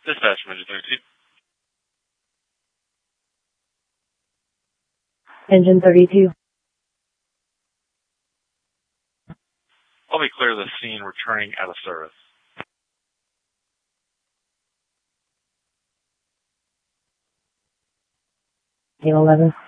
Dispatch from Engine 32. Engine 32. I'll be clear of the scene returning out of service. 11.